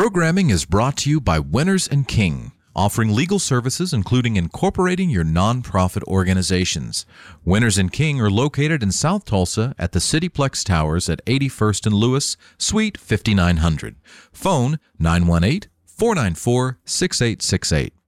Programming is brought to you by Winners & King, offering legal services including incorporating your nonprofit organizations. Winners & King are located in South Tulsa at the Cityplex Towers at 81st and Lewis, Suite 5900. Phone 918-494-6868.